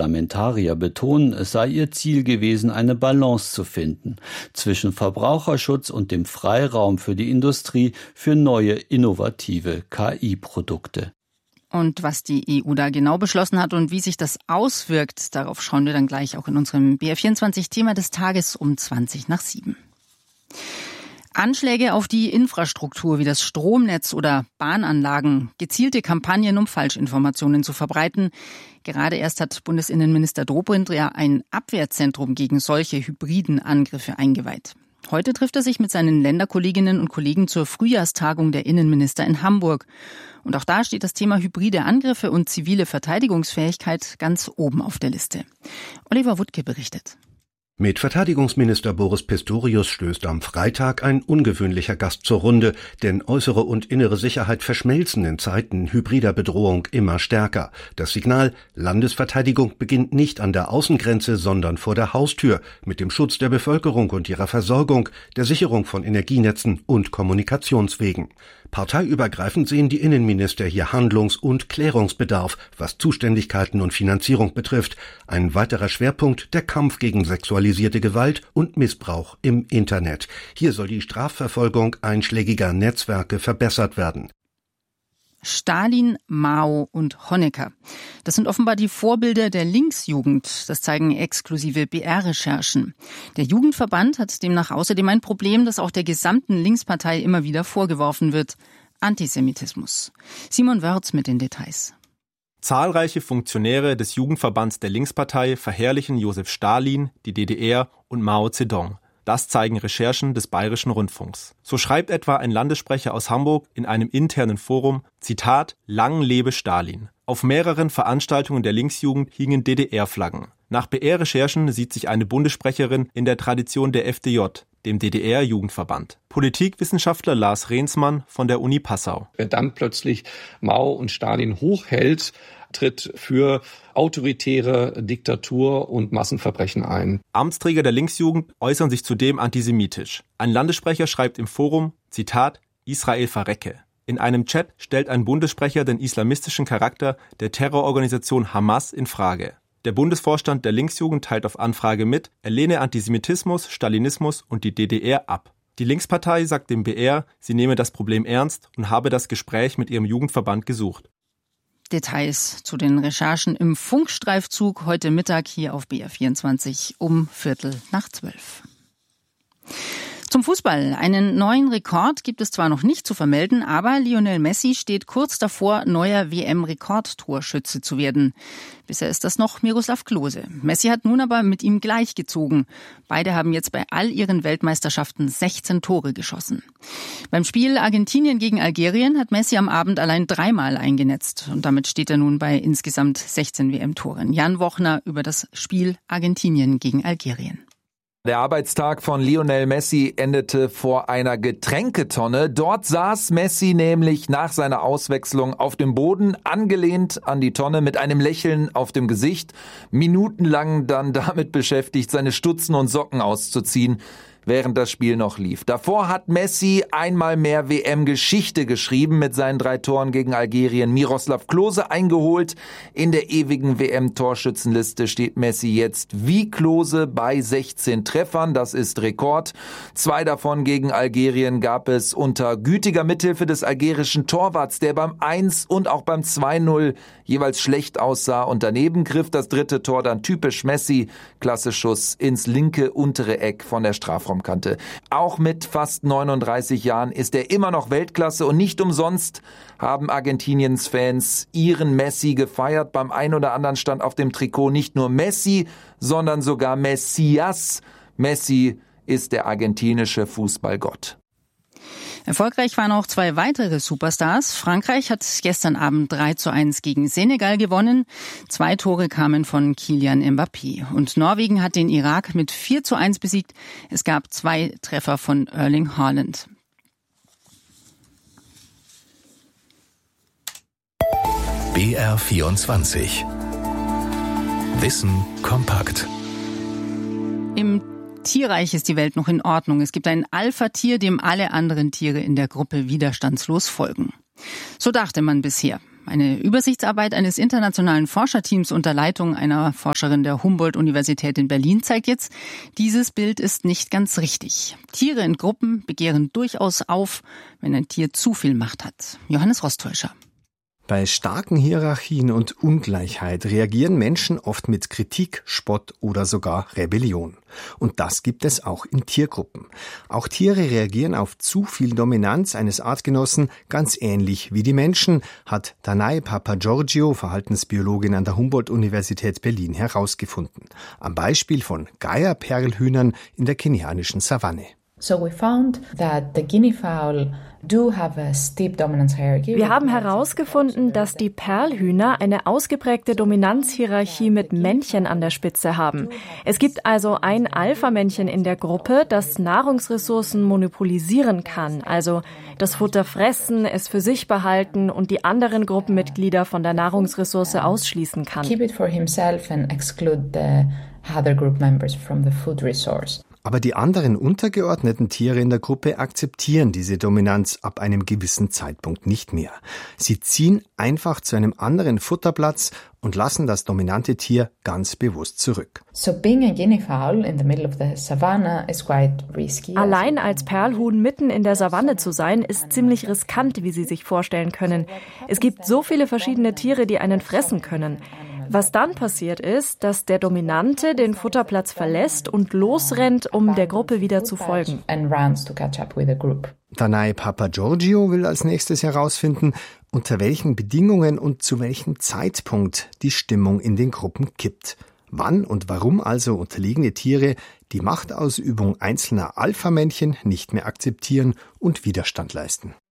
Parlamentarier betonen, es sei ihr Ziel gewesen, eine Balance zu finden zwischen Verbraucherschutz und dem Freiraum für die Industrie für neue, innovative KI-Produkte. Und was die EU da genau beschlossen hat und wie sich das auswirkt, darauf schauen wir dann gleich auch in unserem BR24-Thema des Tages um 7:20. Anschläge auf die Infrastruktur wie das Stromnetz oder Bahnanlagen, gezielte Kampagnen, um Falschinformationen zu verbreiten. Gerade erst hat Bundesinnenminister Dobrindt ja ein Abwehrzentrum gegen solche hybriden Angriffe eingeweiht. Heute trifft er sich mit seinen Länderkolleginnen und Kollegen zur Frühjahrstagung der Innenminister in Hamburg. Und auch da steht das Thema hybride Angriffe und zivile Verteidigungsfähigkeit ganz oben auf der Liste. Oliver Wuttke berichtet. Mit Verteidigungsminister Boris Pistorius stößt am Freitag ein ungewöhnlicher Gast zur Runde, denn äußere und innere Sicherheit verschmelzen in Zeiten hybrider Bedrohung immer stärker. Das Signal: Landesverteidigung beginnt nicht an der Außengrenze, sondern vor der Haustür, mit dem Schutz der Bevölkerung und ihrer Versorgung, der Sicherung von Energienetzen und Kommunikationswegen. Parteiübergreifend sehen die Innenminister hier Handlungs- und Klärungsbedarf, was Zuständigkeiten und Finanzierung betrifft. Ein weiterer Schwerpunkt: der Kampf gegen sexualisierte Gewalt und Missbrauch im Internet. Hier soll die Strafverfolgung einschlägiger Netzwerke verbessert werden. Stalin, Mao und Honecker. Das sind offenbar die Vorbilder der Linksjugend. Das zeigen exklusive BR-Recherchen. Der Jugendverband hat demnach außerdem ein Problem, das auch der gesamten Linkspartei immer wieder vorgeworfen wird: Antisemitismus. Simon Wörz mit den Details. Zahlreiche Funktionäre des Jugendverbands der Linkspartei verherrlichen Josef Stalin, die DDR und Mao Zedong. Das zeigen Recherchen des Bayerischen Rundfunks. So schreibt etwa ein Landessprecher aus Hamburg in einem internen Forum, Zitat, »Lang lebe Stalin«. Auf mehreren Veranstaltungen der Linksjugend hingen DDR-Flaggen. Nach BR-Recherchen sieht sich eine Bundessprecherin in der Tradition der FDJ, dem DDR-Jugendverband. Politikwissenschaftler Lars Rehnsmann von der Uni Passau. Wer dann plötzlich Mao und Stalin hochhält, tritt für autoritäre Diktatur und Massenverbrechen ein. Amtsträger der Linksjugend äußern sich zudem antisemitisch. Ein Landessprecher schreibt im Forum, Zitat, Israel verrecke. In einem Chat stellt ein Bundessprecher den islamistischen Charakter der Terrororganisation Hamas in Frage. Der Bundesvorstand der Linksjugend teilt auf Anfrage mit, er lehne Antisemitismus, Stalinismus und die DDR ab. Die Linkspartei sagt dem BR, sie nehme das Problem ernst und habe das Gespräch mit ihrem Jugendverband gesucht. Details zu den Recherchen im Funkstreifzug heute Mittag hier auf BR24 um 11:45. Zum Fußball. Einen neuen Rekord gibt es zwar noch nicht zu vermelden, aber Lionel Messi steht kurz davor, neuer WM-Rekordtorschütze zu werden. Bisher ist das noch Miroslav Klose. Messi hat nun aber mit ihm gleichgezogen. Beide haben jetzt bei all ihren Weltmeisterschaften 16 Tore geschossen. Beim Spiel Argentinien gegen Algerien hat Messi am Abend allein 3-mal eingenetzt. Und damit steht er nun bei insgesamt 16 WM-Toren. Jan Wochner über das Spiel Argentinien gegen Algerien. Der Arbeitstag von Lionel Messi endete vor einer Getränketonne. Dort saß Messi nämlich nach seiner Auswechslung auf dem Boden, angelehnt an die Tonne mit einem Lächeln auf dem Gesicht, minutenlang dann damit beschäftigt, seine Stutzen und Socken auszuziehen, während das Spiel noch lief. Davor hat Messi einmal mehr WM-Geschichte geschrieben mit seinen 3 Toren gegen Algerien. Miroslav Klose eingeholt. In der ewigen WM-Torschützenliste steht Messi jetzt wie Klose bei 16 Treffern. Das ist Rekord. 2 davon gegen Algerien gab es unter gütiger Mithilfe des algerischen Torwarts, der beim 1 und auch beim 2-0 jeweils schlecht aussah und daneben griff. Das 3. Tor dann typisch Messi. Klasse Schuss ins linke untere Eck von der Strafraumkante. Auch mit fast 39 Jahren ist er immer noch Weltklasse und nicht umsonst haben Argentiniens Fans ihren Messi gefeiert. Beim einen oder anderen stand auf dem Trikot nicht nur Messi, sondern sogar Messias. Messi ist der argentinische Fußballgott. Erfolgreich waren auch 2 weitere Superstars. Frankreich hat gestern Abend 3:1 gegen Senegal gewonnen. 2 Tore kamen von Kylian Mbappé. Und Norwegen hat den Irak mit 4:1 besiegt. Es gab 2 Treffer von Erling Haaland. BR24 Wissen kompakt. Im Tierreich ist die Welt noch in Ordnung. Es gibt ein Alpha-Tier, dem alle anderen Tiere in der Gruppe widerstandslos folgen. So dachte man bisher. Eine Übersichtsarbeit eines internationalen Forscherteams unter Leitung einer Forscherin der Humboldt-Universität in Berlin zeigt jetzt, dieses Bild ist nicht ganz richtig. Tiere in Gruppen begehren durchaus auf, wenn ein Tier zu viel Macht hat. Johannes Rostäuscher. Bei starken Hierarchien und Ungleichheit reagieren Menschen oft mit Kritik, Spott oder sogar Rebellion. Und das gibt es auch in Tiergruppen. Auch Tiere reagieren auf zu viel Dominanz eines Artgenossen ganz ähnlich wie die Menschen, hat Danae Papagiorgiou, Verhaltensbiologin an der Humboldt-Universität Berlin, herausgefunden. Am Beispiel von Geierperlhühnern in der kenianischen Savanne. So we found that the guinea fowl do have a steep dominance hierarchy. Wir haben herausgefunden, dass die Perlhühner eine ausgeprägte Dominanzhierarchie mit Männchen an der Spitze haben. Es gibt also ein Alpha-Männchen in der Gruppe, das Nahrungsressourcen monopolisieren kann, also das Futter fressen, es für sich behalten und die anderen Gruppenmitglieder von der Nahrungsressource ausschließen kann. Keep it for himself and exclude the other group members from the food resource. Aber die anderen untergeordneten Tiere in der Gruppe akzeptieren diese Dominanz ab einem gewissen Zeitpunkt nicht mehr. Sie ziehen einfach zu einem anderen Futterplatz und lassen das dominante Tier ganz bewusst zurück. So being a guinea fowl in the middle of the savannah is quite risky. Allein als Perlhuhn mitten in der Savanne zu sein, ist ziemlich riskant, wie Sie sich vorstellen können. Es gibt so viele verschiedene Tiere, die einen fressen können. Was dann passiert ist, dass der Dominante den Futterplatz verlässt und losrennt, um der Gruppe wieder zu folgen. Danae Papagiorgiou will als nächstes herausfinden, unter welchen Bedingungen und zu welchem Zeitpunkt die Stimmung in den Gruppen kippt. Wann und warum also unterlegene Tiere die Machtausübung einzelner Alpha-Männchen nicht mehr akzeptieren und Widerstand leisten.